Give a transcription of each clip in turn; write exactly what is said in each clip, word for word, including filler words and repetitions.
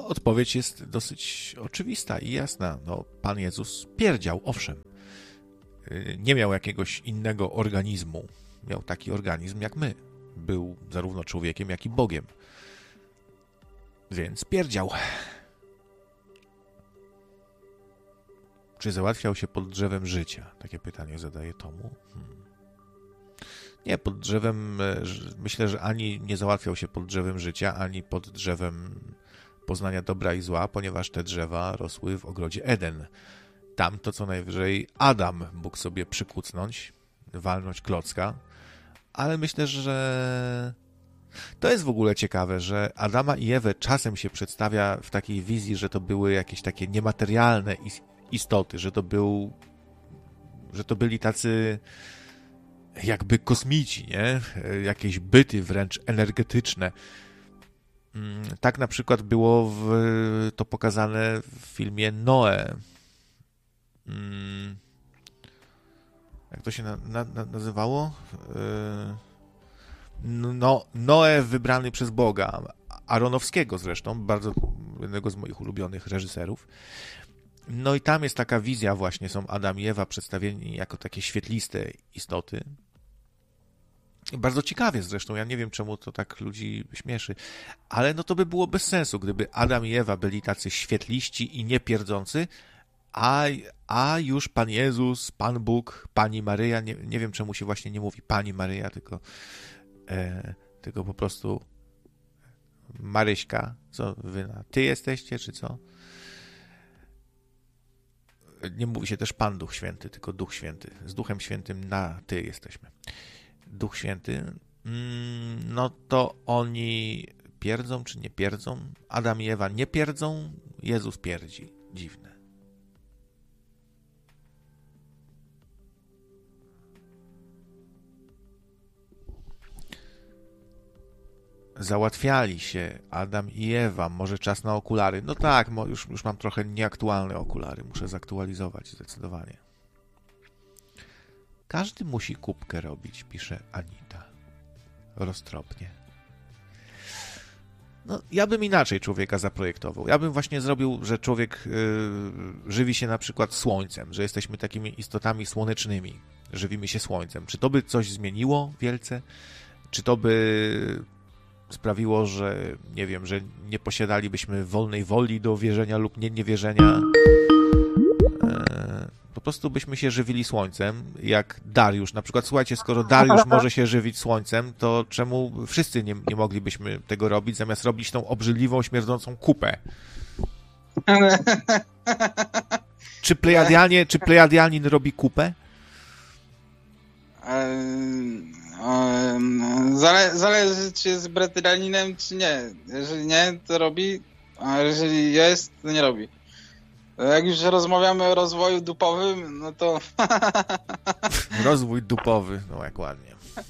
No, odpowiedź jest dosyć oczywista i jasna. No, Pan Jezus pierdział, owszem. Nie miał jakiegoś innego organizmu. Miał taki organizm jak my. Był zarówno człowiekiem, jak i Bogiem. Więc pierdział. Czy załatwiał się pod drzewem życia? Takie pytanie zadaje Tomu. Hmm. Nie, pod drzewem... Myślę, że ani nie załatwiał się pod drzewem życia, ani pod drzewem poznania dobra i zła, ponieważ te drzewa rosły w ogrodzie Eden. Tam to co najwyżej Adam mógł sobie przykucnąć, walnąć klocka, ale myślę, że to jest w ogóle ciekawe, że Adama i Ewę czasem się przedstawia w takiej wizji, że to były jakieś takie niematerialne istoty, że to był, że to byli tacy jakby kosmici, nie? Jakieś byty wręcz energetyczne. Tak na przykład było w, to pokazane w filmie Noe. Jak to się na, na, nazywało? No, Noe wybrany przez Boga. Aronofskiego zresztą, bardzo jednego z moich ulubionych reżyserów. No i tam jest taka wizja właśnie, są Adam i Ewa przedstawieni jako takie świetliste istoty. Bardzo ciekawie zresztą, ja nie wiem czemu to tak ludzi śmieszy, ale no to by było bez sensu, gdyby Adam i Ewa byli tacy świetliści i niepierdzący, a, a już Pan Jezus, Pan Bóg, Pani Maryja, nie, nie wiem czemu się właśnie nie mówi Pani Maryja, tylko, e, tylko po prostu Maryśka, co wy na ty jesteście, czy co? Nie mówi się też Pan Duch Święty, tylko Duch Święty. Z Duchem Świętym na ty jesteśmy. Duch Święty, no to oni pierdzą czy nie pierdzą? Adam i Ewa nie pierdzą, Jezus pierdzi. Dziwne. Załatwiali się Adam i Ewa, może czas na okulary. No tak, już, już mam trochę nieaktualne okulary, muszę zaktualizować zdecydowanie. Każdy musi kubkę robić, pisze Anita. Roztropnie. No, ja bym inaczej człowieka zaprojektował. Ja bym właśnie zrobił, że człowiek yy, żywi się na przykład słońcem, że jesteśmy takimi istotami słonecznymi. Żywimy się słońcem. Czy to by coś zmieniło wielce? Czy to by sprawiło, że nie wiem, że nie posiadalibyśmy wolnej woli do wierzenia lub nie niewierzenia? Yy, po prostu byśmy się żywili słońcem, jak Dariusz. Na przykład, słuchajcie, skoro Dariusz może się żywić słońcem, to czemu wszyscy nie, nie moglibyśmy tego robić, zamiast robić tą obrzydliwą, śmierdzącą kupę? Czy Plejadianie, czy Plejadianin robi kupę? Zale, zależy, czy jest bretyraninem, czy nie. Jeżeli nie, to robi, a jeżeli jest, to nie robi. Jak już rozmawiamy o rozwoju dupowym, no to... Rozwój dupowy, no jak ładnie.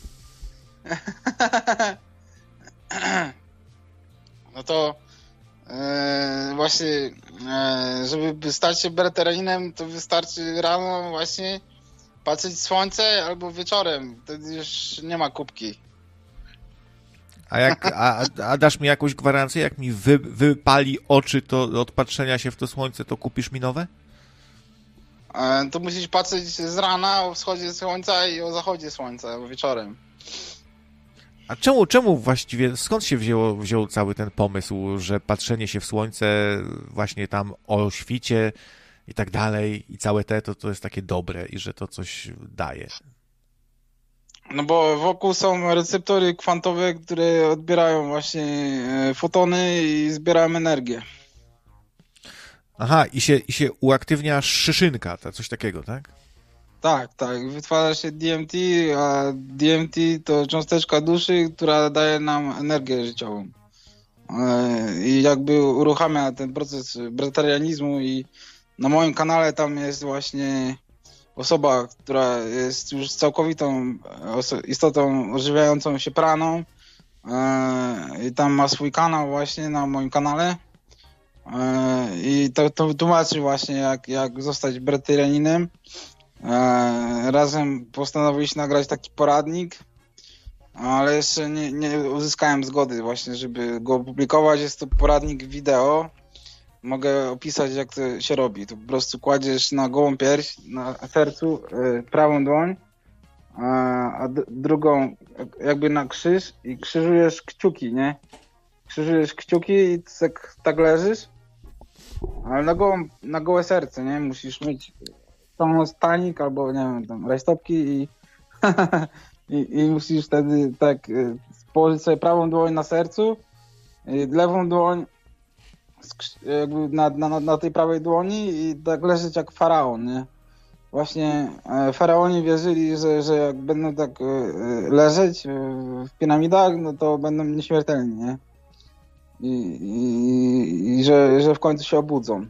No to e, właśnie, e, żeby stać się breteraninem, to wystarczy rano właśnie patrzeć w słońce albo wieczorem. Wtedy już nie ma kubki. A, jak, a, a dasz mi jakąś gwarancję, jak mi wy, wypali oczy to od patrzenia się w to słońce, to kupisz mi nowe? E, to musisz patrzeć z rana o wschodzie słońca i o zachodzie słońca, wieczorem. A czemu, czemu właściwie, skąd się wzięło, wziął cały ten pomysł, że patrzenie się w słońce właśnie tam o świcie i tak dalej i całe te, to, to jest takie dobre i że to coś daje? No bo wokół są receptory kwantowe, które odbierają właśnie fotony i zbierają energię. Aha, i się, i się uaktywnia szyszynka, to coś takiego, tak? Tak, tak. Wytwarza się D M T, a D M T to cząsteczka duszy, która daje nam energię życiową. I jakby uruchamia ten proces breterianizmu i na moim kanale tam jest właśnie osoba, która jest już całkowitą istotą ożywiającą się praną i tam ma swój kanał właśnie na moim kanale i to, to tłumaczy właśnie jak, jak zostać breterianinem. Razem postanowiliśmy nagrać taki poradnik, ale jeszcze nie, nie uzyskałem zgody właśnie, żeby go opublikować. Jest to poradnik wideo mogę opisać, jak to się robi. To po prostu kładziesz na gołą pierś, na sercu y, prawą dłoń, a, a d- drugą jakby na krzyż i krzyżujesz kciuki, nie? Krzyżujesz kciuki i tak, tak leżysz, ale na, gołą, na gołe serce, nie? Musisz mieć tam stanik albo, nie wiem, tam rajstopki i, i, i musisz wtedy tak y, położyć sobie prawą dłoń na sercu, y, lewą dłoń jakby na, na, na tej prawej dłoni i tak leżeć jak faraon, nie? Właśnie e, faraoni wierzyli, że, że jak będą tak e, leżeć e, w piramidach, no to będą nieśmiertelni, nie? I, i, i że, że w końcu się obudzą.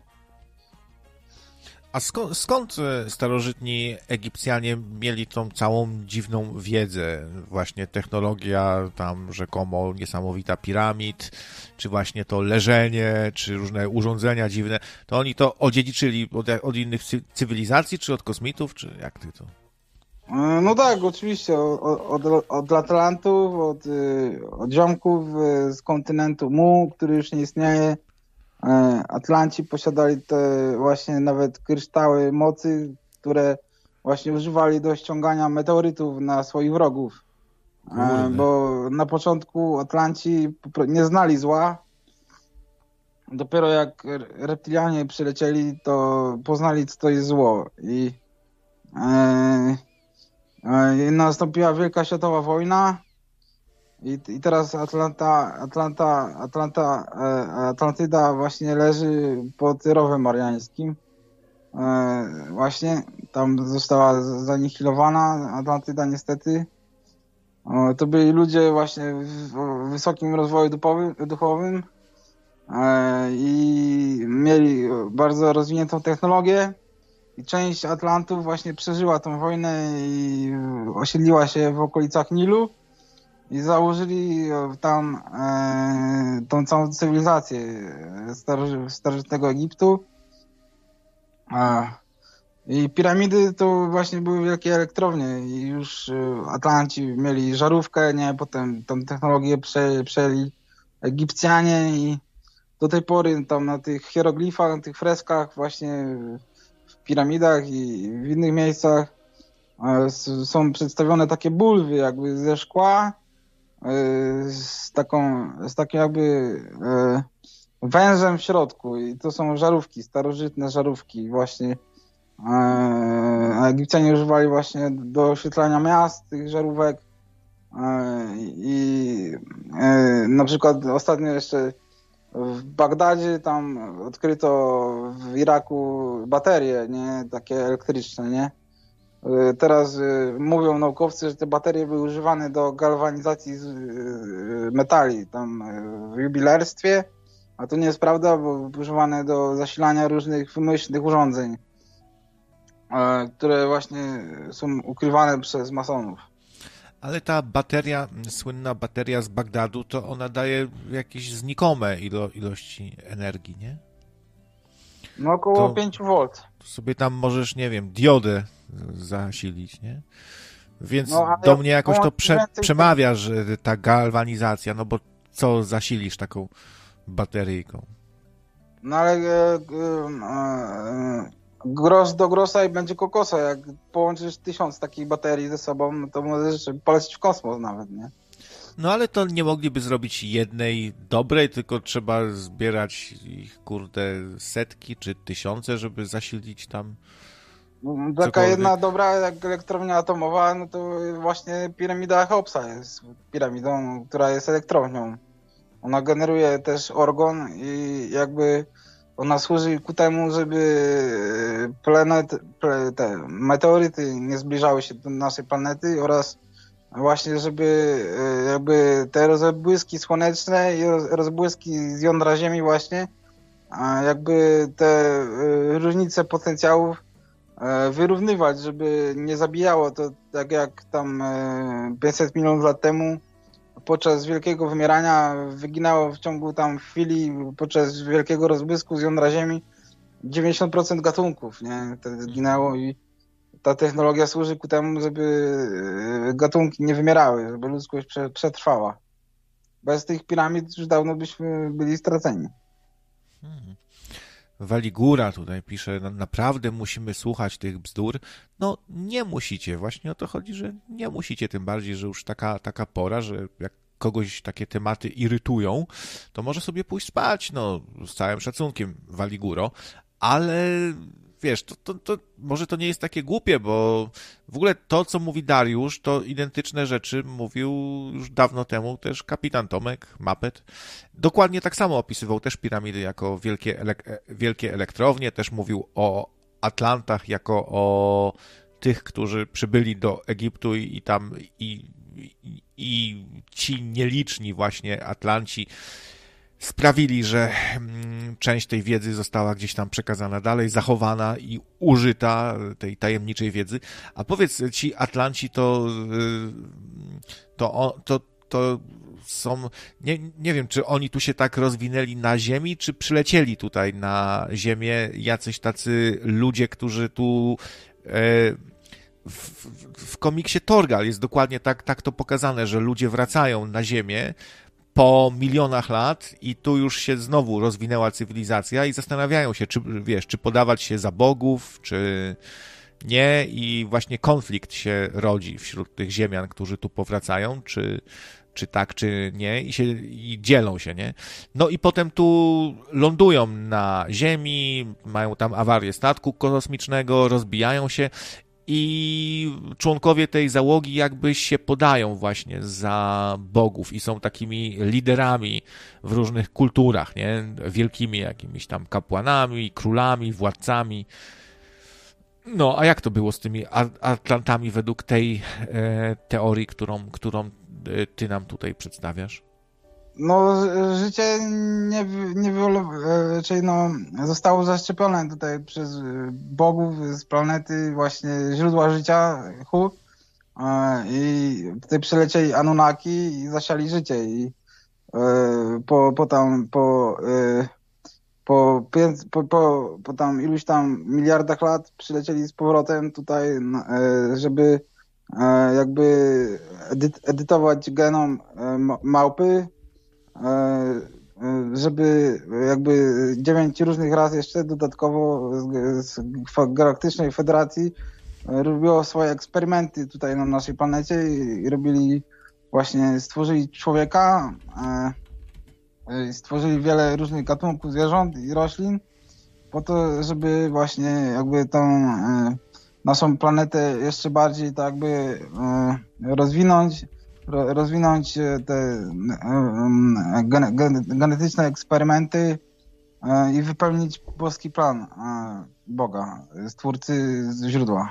A skąd, skąd starożytni Egipcjanie mieli tą całą dziwną wiedzę? Właśnie technologia tam rzekomo niesamowita piramid, czy właśnie to leżenie, czy różne urządzenia dziwne. To oni to odziedziczyli od, od innych cywilizacji, czy od kosmitów, czy jak ty to? No tak, oczywiście. Od, od, od Atlantów, od, od ziomków z kontynentu Mu, który już nie istnieje. Atlanci posiadali te właśnie nawet kryształy mocy, które właśnie używali do ściągania meteorytów na swoich wrogów. Kurde. Bo na początku Atlanci nie znali zła. Dopiero jak reptilianie przylecieli, to poznali, co to jest zło. I, e, e, nastąpiła Wielka Światowa Wojna. I, I teraz Atlanta, Atlanta, Atlanta, Atlantyda właśnie leży pod Rowem Mariańskim. Właśnie tam została zanihilowana Atlantyda niestety. To byli ludzie właśnie w wysokim rozwoju duchowym i mieli bardzo rozwiniętą technologię. I część Atlantów właśnie przeżyła tą wojnę i osiedliła się w okolicach Nilu. I założyli tam e, tą całą cywilizację staroży, starożytnego Egiptu. A, I piramidy to właśnie były wielkie elektrownie i już Atlanci mieli żarówkę, nie? Potem tą technologię prze, przejęli Egipcjanie i do tej pory tam na tych hieroglifach, na tych freskach właśnie w piramidach i w innych miejscach e, są przedstawione takie bulwy jakby ze szkła, z taką, z takim jakby wężem w środku i to są żarówki, starożytne żarówki właśnie. A Egipcjanie używali właśnie do oświetlania miast tych żarówek i na przykład ostatnio jeszcze w Bagdadzie tam odkryto w Iraku baterie, nie, takie elektryczne, nie? Teraz mówią naukowcy, że te baterie były używane do galwanizacji metali tam w jubilerstwie, a to nie jest prawda, bo były używane do zasilania różnych wymyślnych urządzeń, które właśnie są ukrywane przez masonów. Ale ta bateria, słynna bateria z Bagdadu, to ona daje jakieś znikome ilo, ilości energii, nie? No około to, pięć wolt. To sobie tam możesz, nie wiem, diodę zasilić, nie? Więc no, do mnie jakoś to prze, przemawia, że ta galwanizacja, no bo co zasilisz taką bateryjką? No ale e, e, gros do grosa i będzie kokosa. Jak połączysz tysiąc takich baterii ze sobą, to możesz polecieć w kosmos nawet, nie? No ale to nie mogliby zrobić jednej dobrej, tylko trzeba zbierać ich, kurde, setki czy tysiące, żeby zasilić tam. Taka cokolwiek. Jedna dobra jak elektrownia atomowa, no to właśnie piramida Cheopsa jest piramidą, która jest elektrownią. Ona generuje też orgon i jakby ona służy ku temu, żeby planet, te meteoryty nie zbliżały się do naszej planety oraz właśnie, żeby jakby te rozbłyski słoneczne i rozbłyski z jądra Ziemi właśnie, jakby te różnice potencjałów wyrównywać, żeby nie zabijało to tak jak tam pięćset milionów lat temu podczas wielkiego wymierania wyginało w ciągu tam chwili podczas wielkiego rozbłysku z jądra Ziemi dziewięćdziesiąt procent gatunków, nie? Wtedy zginęło i ta technologia służy ku temu, żeby gatunki nie wymierały, żeby ludzkość przetrwała. Bez tych piramid już dawno byśmy byli straceni. Hmm. Waligura tutaj pisze, naprawdę musimy słuchać tych bzdur. No nie musicie, właśnie o to chodzi, że nie musicie, tym bardziej, że już taka, taka pora, że jak kogoś takie tematy irytują, to może sobie pójść spać, no z całym szacunkiem, Waliguro, ale wiesz, to, to, to może to nie jest takie głupie, bo w ogóle to, co mówi Dariusz, to identyczne rzeczy mówił już dawno temu też kapitan Tomek, Mapet. Dokładnie tak samo opisywał też piramidy jako wielkie, elek- wielkie elektrownie, też mówił o Atlantach jako o tych, którzy przybyli do Egiptu i, i tam i, i, i ci nieliczni właśnie Atlanci sprawili, że część tej wiedzy została gdzieś tam przekazana dalej, zachowana i użyta, tej tajemniczej wiedzy. A powiedz, ci Atlanci to to, to, to są, nie, nie wiem, czy oni tu się tak rozwinęli na ziemi, czy przylecieli tutaj na ziemię jacyś tacy ludzie, którzy tu e, w, w komiksie Torgal jest dokładnie tak, tak to pokazane, że ludzie wracają na ziemię po milionach lat i tu już się znowu rozwinęła cywilizacja i zastanawiają się, czy, wiesz, czy podawać się za bogów, czy nie, i właśnie konflikt się rodzi wśród tych ziemian, którzy tu powracają, czy, czy tak, czy nie, i się i dzielą się, nie? No i potem tu lądują na ziemi, mają tam awarię statku kosmicznego, rozbijają się i członkowie tej załogi jakby się podają właśnie za bogów i są takimi liderami w różnych kulturach, nie? Wielkimi jakimiś tam kapłanami, królami, władcami. No, a jak to było z tymi Atlantami według tej e, teorii, którą, którą ty nam tutaj przedstawiasz? No, życie nie, nie czyli no, zostało zaszczepione tutaj przez bogów z planety właśnie źródła życia, Hu. I tutaj przylecieli Anunnaki i zasiali życie. I po, po tam, po, po, po, po, po tam iluś tam miliardach lat przylecieli z powrotem tutaj, żeby jakby edytować genom małpy, żeby jakby dziewięć różnych ras jeszcze dodatkowo z Galaktycznej Federacji robiło swoje eksperymenty tutaj na naszej planecie i robili właśnie, stworzyli człowieka, stworzyli wiele różnych gatunków zwierząt i roślin po to, żeby właśnie jakby tą naszą planetę jeszcze bardziej tak jakby rozwinąć, rozwinąć te genetyczne eksperymenty i wypełnić boski plan Boga, Stwórcy z źródła.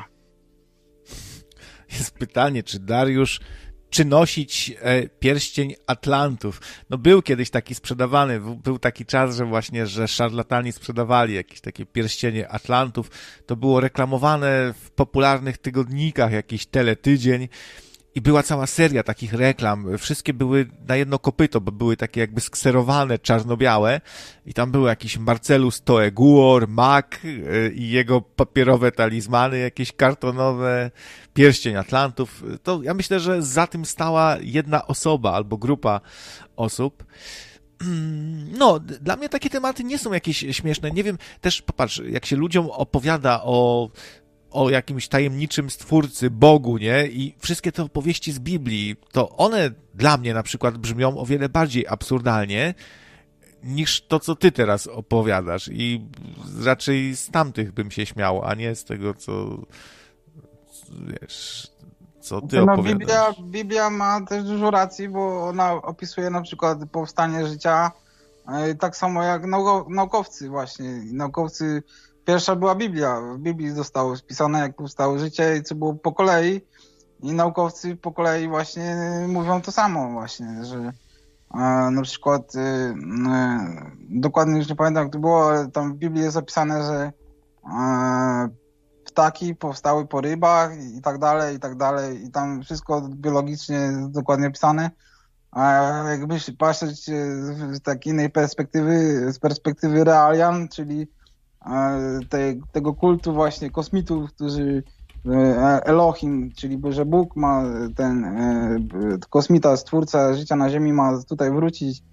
Jest pytanie, czy Dariusz, czy nosić pierścień Atlantów? No był kiedyś taki sprzedawany, był taki czas, że właśnie, że szarlatani sprzedawali jakieś takie pierścienie Atlantów. To było reklamowane w popularnych tygodnikach, jakiś teletydzień. I była cała seria takich reklam. Wszystkie były na jedno kopyto, bo były takie jakby skserowane, czarno-białe. I tam był jakiś Marcellus Toeguor, Mac i jego papierowe talizmany, jakieś kartonowe, pierścień Atlantów. To ja myślę, że za tym stała jedna osoba albo grupa osób. No, dla mnie takie tematy nie są jakieś śmieszne. Nie wiem, też popatrz, jak się ludziom opowiada o o jakimś tajemniczym stwórcy, Bogu, nie? I wszystkie te opowieści z Biblii, to one dla mnie na przykład brzmią o wiele bardziej absurdalnie niż to, co ty teraz opowiadasz. I raczej z tamtych bym się śmiał, a nie z tego, co wiesz, co ty no, opowiadasz. Biblia, Biblia ma też dużo racji, bo ona opisuje na przykład powstanie życia tak samo jak naukowcy właśnie. Naukowcy, pierwsza była Biblia. W Biblii zostało spisane, jak powstało życie i co było po kolei. I naukowcy po kolei właśnie mówią to samo właśnie, że e, na przykład e, e, dokładnie już nie pamiętam, jak to było, ale tam w Biblii jest zapisane, że e, ptaki powstały po rybach i tak dalej, i tak dalej. I tam wszystko biologicznie jest dokładnie opisane. A jakbyś patrzeć z takiej innej perspektywy, z perspektywy Realian, czyli Te, tego kultu właśnie kosmitów, którzy Elohim, czyli że Bóg ma ten kosmita, stwórca życia na ziemi, ma tutaj wrócić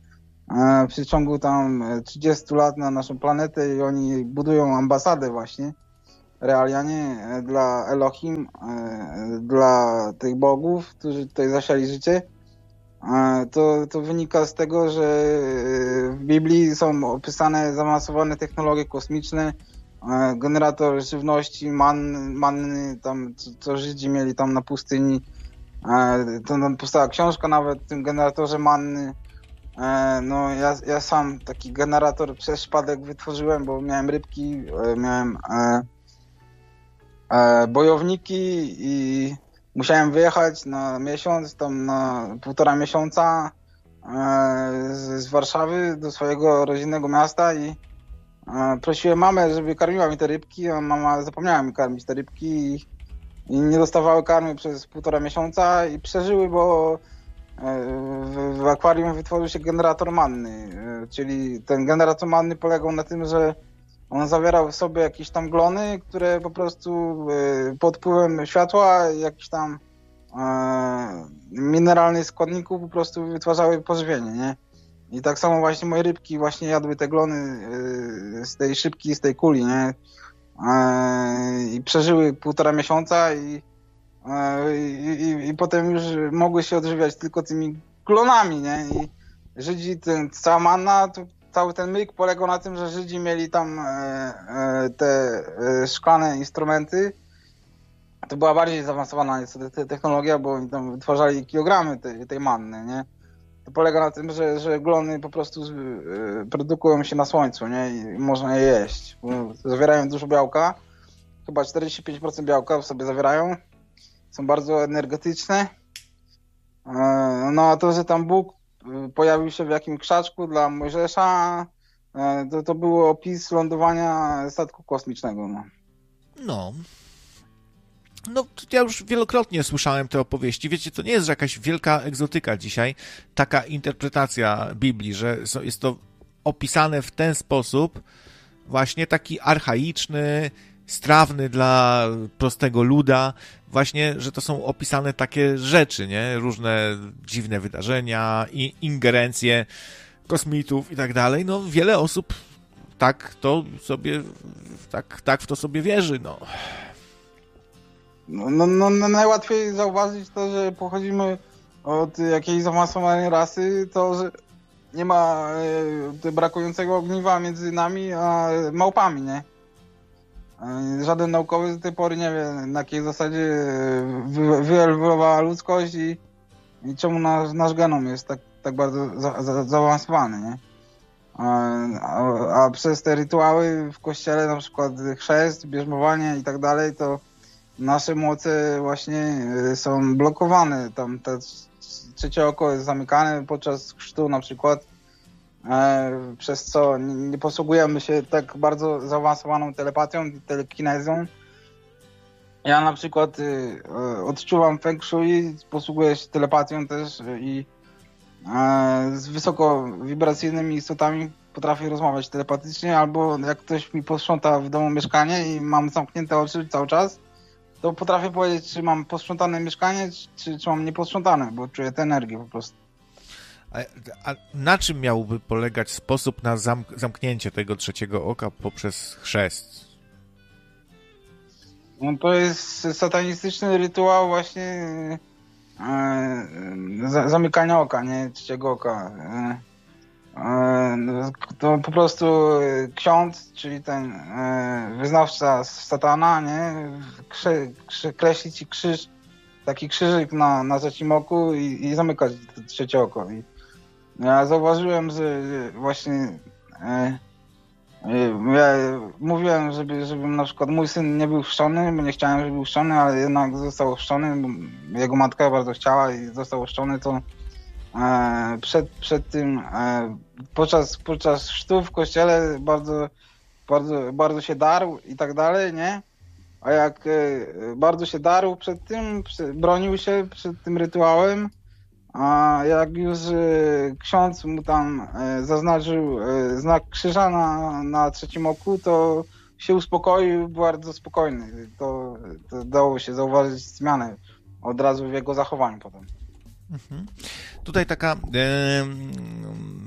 w przeciągu tam trzydziestu lat na naszą planetę i oni budują ambasadę właśnie, Realianie, dla Elohim, dla tych bogów, którzy tutaj zasiali życie. To, to wynika z tego, że w Biblii są opisane zaawansowane technologie kosmiczne, generator żywności, manny, manny tam, co, co Żydzi mieli tam na pustyni. To tam powstała książka nawet o tym generatorze manny. No ja, ja sam taki generator przez przypadek wytworzyłem, bo miałem rybki, miałem e, e, bojowniki i musiałem wyjechać na miesiąc, tam na półtora miesiąca e, z, z Warszawy do swojego rodzinnego miasta i e, prosiłem mamę, żeby karmiła mi te rybki, a mama zapomniała mi karmić te rybki i, i nie dostawały karmy przez półtora miesiąca i przeżyły, bo w, w akwarium wytworzył się generator manny, czyli ten generator manny polegał na tym, że on zawierał w sobie jakieś tam glony, które po prostu pod wpływem światła, jakichś tam e, mineralnych składników po prostu wytwarzały pożywienie, nie? I tak samo właśnie moje rybki właśnie jadły te glony e, z tej szybki, z tej kuli, nie? E, I przeżyły półtora miesiąca i I, i, i potem już mogły się odżywiać tylko tymi glonami, nie? I Żydzi, ten, cała manna, to cały ten myk polegał na tym, że Żydzi mieli tam e, e, te e, szklane instrumenty. To była bardziej zaawansowana niestety technologia, bo oni tam wytwarzali kilogramy tej, tej manny, nie? To polega na tym, że, że glony po prostu e, produkują się na słońcu, nie? I można je jeść. Zawierają dużo białka, chyba czterdzieści pięć procent białka w sobie zawierają. Są bardzo energetyczne. No a to, że tam Bóg pojawił się w jakimś krzaczku dla Mojżesza, to, to był opis lądowania statku kosmicznego. No. no. No, ja już wielokrotnie słyszałem te opowieści. Wiecie, to nie jest jakaś wielka egzotyka dzisiaj, taka interpretacja Biblii, że jest to opisane w ten sposób, właśnie taki archaiczny, strawny dla prostego luda, właśnie, że to są opisane takie rzeczy, nie? Różne dziwne wydarzenia, i ingerencje kosmitów i tak dalej. No, wiele osób tak to sobie, tak, tak w to sobie wierzy, no. No, no, no najłatwiej zauważyć to, że pochodzimy od jakiejś zaawansowanej rasy, to, że nie ma e, brakującego ogniwa między nami a małpami, nie? Żaden naukowiec do tej pory nie wie, na jakiej zasadzie wy, wyewoluowała ludzkość i, i czemu nasz, nasz genom jest tak, tak bardzo za, za, zaawansowany, nie? A, a, a przez te rytuały w kościele, na przykład chrzest, bierzmowanie i tak dalej, to nasze moce właśnie są blokowane. Tam to trzecie oko jest zamykane podczas chrztu na przykład, e, przez co nie, nie posługujemy się tak bardzo zaawansowaną telepatią, telekinezją. Ja na przykład y, odczuwam feng shui, posługuję się telepatią też i e, z wysoko wibracyjnymi istotami potrafię rozmawiać telepatycznie, albo jak ktoś mi posprząta w domu mieszkanie i mam zamknięte oczy cały czas, to potrafię powiedzieć, czy mam posprzątane mieszkanie, czy, czy mam nieposprzątane, bo czuję tę energię po prostu. A, a na czym miałby polegać sposób na zamk- zamknięcie tego trzeciego oka poprzez chrzest? No to jest satanistyczny rytuał właśnie e, za, zamykania oka, nie? Trzeciego oka. E, e, to po prostu ksiądz, czyli ten e, wyznawca satana, nie? Krzy, krzy, kreśli ci krzyż, taki krzyżyk na, na trzecim oku i, i zamykać to trzecie oko. I ja zauważyłem, że właśnie e, ja mówiłem, żeby, żeby na przykład mój syn nie był chrzczony, bo nie chciałem, żeby był chrzczony, ale jednak został chrzczony, bo jego matka bardzo chciała i został chrzczony, to e, przed, przed tym e, podczas, podczas chrztu w kościele bardzo, bardzo, bardzo się darł i tak dalej, nie? A jak e, bardzo się darł przed tym, przed, bronił się przed tym rytuałem, a jak już e, ksiądz mu tam e, zaznaczył e, znak krzyża na, na trzecim oku, to się uspokoił, był bardzo spokojny. To, to dało się zauważyć zmianę od razu w jego zachowaniu potem. Mhm. Tutaj taka e,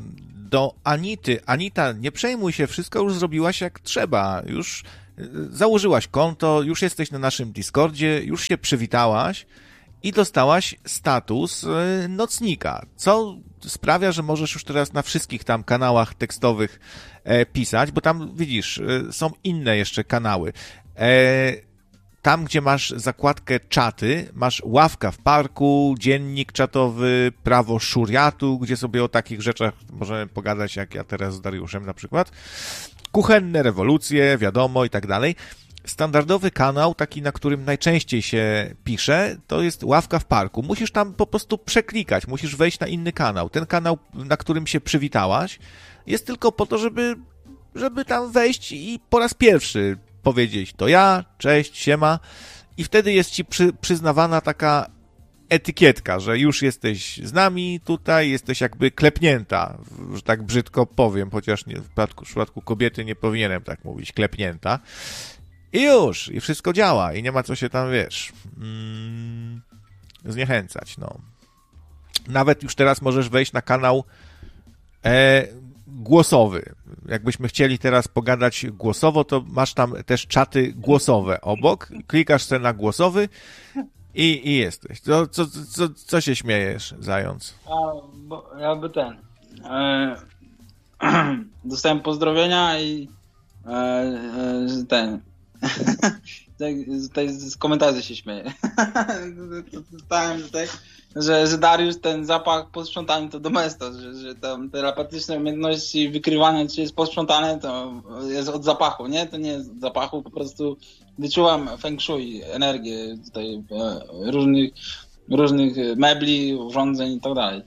do Anity. Anita, nie przejmuj się, wszystko już zrobiłaś jak trzeba. Już założyłaś konto, już jesteś na naszym Discordzie, już się przywitałaś i dostałaś status nocnika, co sprawia, że możesz już teraz na wszystkich tam kanałach tekstowych pisać, bo tam, widzisz, są inne jeszcze kanały. Tam, gdzie masz zakładkę czaty, masz ławka w parku, dziennik czatowy, prawo szuriatu, gdzie sobie o takich rzeczach możemy pogadać, jak ja teraz z Dariuszem na przykład. Kuchenne rewolucje, wiadomo i tak dalej. Standardowy kanał, taki, na którym najczęściej się pisze, to jest ławka w parku. Musisz tam po prostu przeklikać, musisz wejść na inny kanał. Ten kanał, na którym się przywitałaś, jest tylko po to, żeby, żeby tam wejść i po raz pierwszy powiedzieć, to ja, cześć, siema, i wtedy jest ci przy, przyznawana taka etykietka, że już jesteś z nami tutaj, jesteś jakby klepnięta, że tak brzydko powiem, chociaż nie, w, przypadku, w przypadku kobiety nie powinienem tak mówić, klepnięta. I już, i wszystko działa, i nie ma co się tam, wiesz, mm, zniechęcać, no. Nawet już teraz możesz wejść na kanał e, głosowy. Jakbyśmy chcieli teraz pogadać głosowo, to masz tam też czaty głosowe obok, klikasz sobie na głosowy i, i jesteś. Co, co, co, co się śmiejesz, zając? A, bo jakby ten... E, dostałem pozdrowienia i e, e, ten... tutaj z komentarzy się śmieję. Dostałem tutaj, że, że Dariusz ten zapach po sprzątaniu to domestos, że, że tam telepatyczne umiejętności wykrywania, czy jest posprzątane, to jest od zapachu, nie? To nie jest od zapachu, po prostu wyczułam feng shui, energię tutaj różnych, różnych mebli, urządzeń i tak dalej.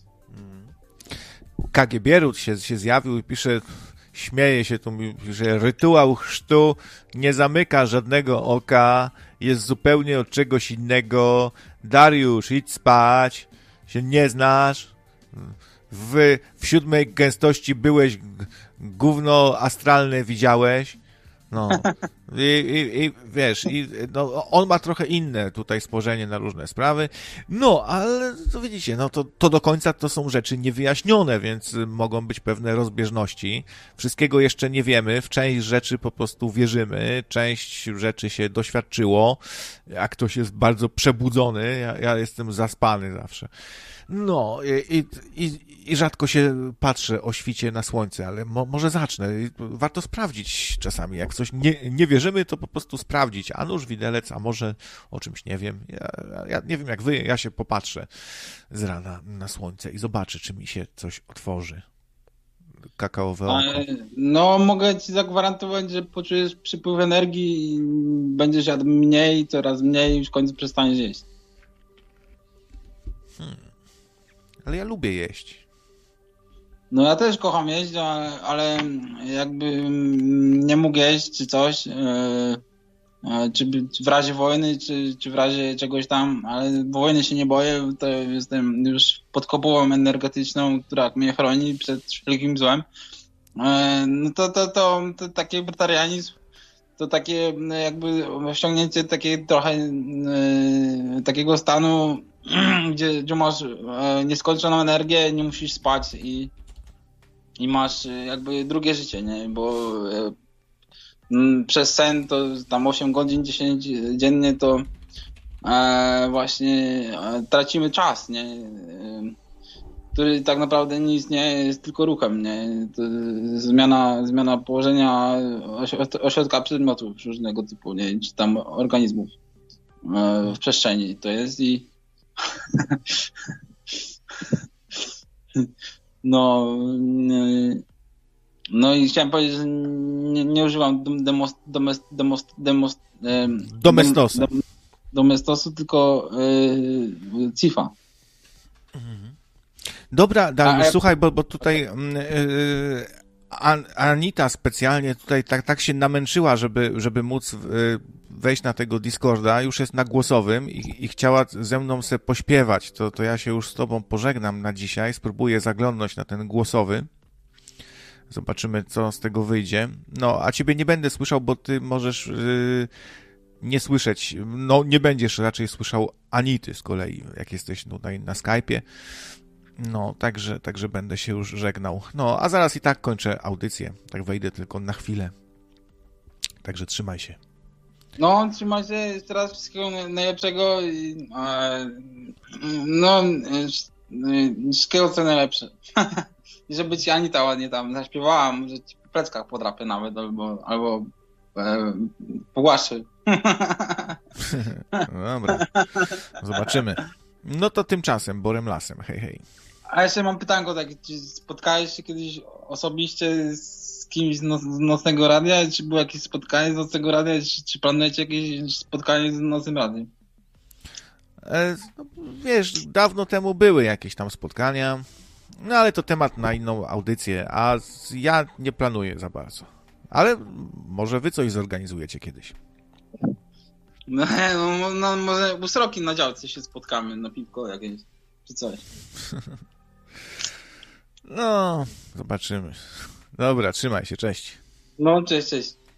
K G Bierut się, się zjawił i pisze, śmieje się tu, że rytuał chrztu nie zamyka żadnego oka, jest zupełnie od czegoś innego. Dariusz, idź spać, się nie znasz. W, w siódmej gęstości byłeś, gówno astralne widziałeś. No. I, i, i wiesz, i, no, on ma trochę inne tutaj spojrzenie na różne sprawy. No, ale to widzicie, no to, to do końca to są rzeczy niewyjaśnione, więc mogą być pewne rozbieżności. Wszystkiego jeszcze nie wiemy, w część rzeczy po prostu wierzymy, część rzeczy się doświadczyło. Jak ktoś jest bardzo przebudzony, ja, ja jestem zaspany zawsze. No, i, i, i rzadko się patrzę o świcie na słońce, ale mo, może zacznę. Warto sprawdzić czasami. Jak coś nie, nie wierzymy, to po prostu sprawdzić. A nuż widelec, a może o czymś nie wiem. Ja, ja nie wiem jak wy, ja się popatrzę z rana na słońce i zobaczę, czy mi się coś otworzy. Kakaowe oko. No, mogę ci zagwarantować, że poczujesz przypływ energii i będziesz jadł mniej, coraz mniej i w końcu przestaniesz jeść. Hmm. Ale ja lubię jeść. No ja też kocham jeść, ale, ale jakby nie mógł jeść czy coś, yy, czy w razie wojny, czy, czy w razie czegoś tam, ale wojny się nie boję, to jestem już pod kopułą energetyczną, która mnie chroni przed wszelkim złem. Yy, no to, to, to, to taki brytarianizm, to takie jakby osiągnięcie takiej trochę yy, takiego stanu, gdzie, gdzie masz e, nieskończoną energię, nie musisz spać i, i masz e, jakby drugie życie, nie? Bo e, m, przez sen to tam osiem godzin, dziesięć dziennie to e, właśnie e, tracimy czas, nie? E, który tak naprawdę nie istnieje, jest tylko ruchem, nie? To zmiana, zmiana położenia ośrodka przedmiotów różnego typu, nie? Czy tam organizmów e, w przestrzeni to jest i no, no i chciałem powiedzieć, że nie, nie używam demos, demos, demos, demos, domestosu. Dom, domestosu, tylko yy, cifa. Dobra, Dariusz, A, słuchaj, bo, bo tutaj yy, Anita specjalnie tutaj tak, tak się namęczyła, żeby, żeby móc yy, wejść na tego Discorda, już jest na głosowym i, i chciała ze mną se pośpiewać, to, to ja się już z tobą pożegnam na dzisiaj, spróbuję zaglądnąć na ten głosowy. Zobaczymy, co z tego wyjdzie. No, a ciebie nie będę słyszał, bo ty możesz yy, nie słyszeć, no nie będziesz raczej słyszał Anity z kolei, jak jesteś tutaj na Skype'ie. No, także, także będę się już żegnał. No, a zaraz i tak kończę audycję. Tak wejdę tylko na chwilę. Także trzymaj się. No, trzymaj się, jeszcze raz wszystkiego najlepszego. i, e, No, e, wszystkiego co najlepsze. I żeby ci Anita ładnie tam zaśpiewała, może ci po pleckach podrapię nawet, albo, albo e, pogłaszy. No dobra, zobaczymy. No to tymczasem, Borem Lasem, hej, hej. A jeszcze mam pytanko takie, czy spotkałeś się kiedyś osobiście z kimś z, noc, z Nocnego Radia? Czy było jakieś spotkanie z Nocnego Radia? Czy, czy planujecie jakieś spotkanie z Nocnym Radiem? E, no, wiesz, dawno temu były jakieś tam spotkania, no ale to temat na inną audycję, a ja nie planuję za bardzo. Ale może wy coś zorganizujecie kiedyś. No, no, no może u Sroki na działce się spotkamy na piwko jakieś, czy coś. No, zobaczymy. Dobra, trzymaj się, cześć. No, cześć, cześć.